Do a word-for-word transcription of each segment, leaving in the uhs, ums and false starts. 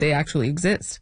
they actually exist?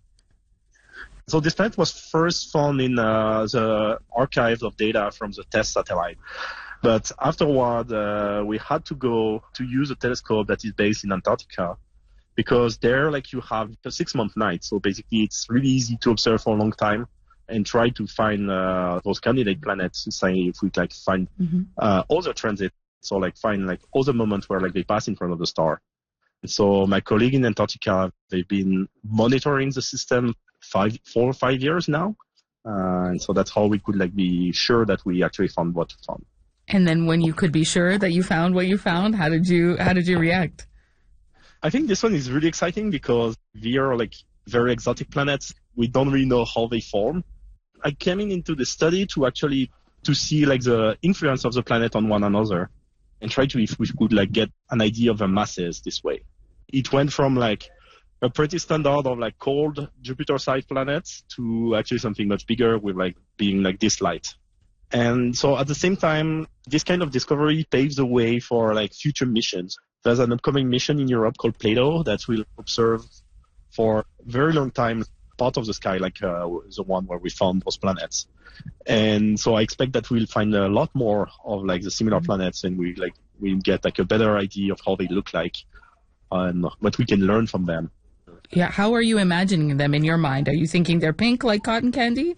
So this planet was first found in uh, the archives of data from the TESS satellite. But afterward, uh, we had to go to use a telescope that is based in Antarctica, because there, like, you have a six-month night. So basically, it's really easy to observe for a long time and try to find uh, those candidate planets. Say if we like find mm-hmm. uh, other transits, so like find like other moments where like they pass in front of the star. And so my colleague in Antarctica, they've been monitoring the system five, four or five years now, uh, and so that's how we could like be sure that we actually found what we found. And then when you could be sure that you found what you found, how did you how did you react? I think this one is really exciting because we are like very exotic planets. We don't really know how they form. I came in into the study to actually to see like the influence of the planet on one another and try to if we could like get an idea of their masses this way. It went from like a pretty standard of like cold Jupiter-sized planets to actually something much bigger with like being like this light. And so at the same time, this kind of discovery paves the way for like future missions. There's an upcoming mission in Europe called Plato that will observe for a very long time part of the sky, like uh, the one where we found those planets. And so I expect that we'll find a lot more of like the similar planets, and we like we get like a better idea of how they look like and what we can learn from them. Yeah, how are you imagining them in your mind? Are you thinking they're pink like cotton candy?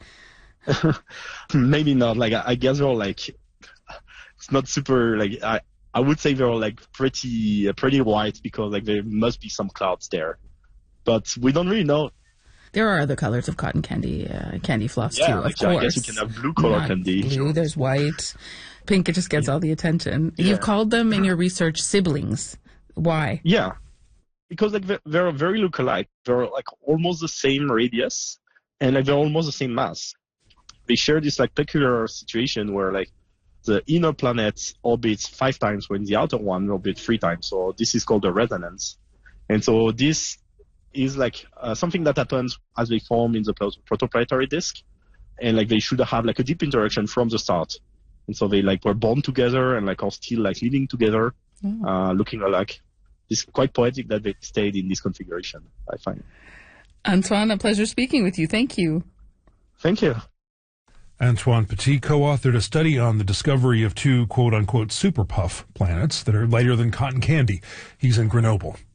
Maybe not. Like I, I guess they're like it's not super like I I would say they're like pretty uh, pretty white because like there must be some clouds there, but we don't really know. There are other colors of cotton candy, uh, candy floss yeah, too. Like, of course, I guess you can have blue color Not candy. Blue, there's white, pink. It just gets all the attention. Yeah. You've called them in your research siblings. Why? Yeah, because like they're, they're very look-alike. They're like almost the same radius, and like they're almost the same mass. They share this like peculiar situation where like the inner planet orbits five times when the outer one orbits three times. So this is called the resonance. And so this is like uh, something that happens as they form in the protoplanetary disk. And like they should have like a deep interaction from the start. And so they like were born together and like are still like living together, mm. uh, looking alike. It's quite poetic that they stayed in this configuration, I find. Antoine, a pleasure speaking with you. Thank you. Thank you. Antoine Petit co-authored a study on the discovery of two quote-unquote super puff planets that are lighter than cotton candy. He's in Grenoble.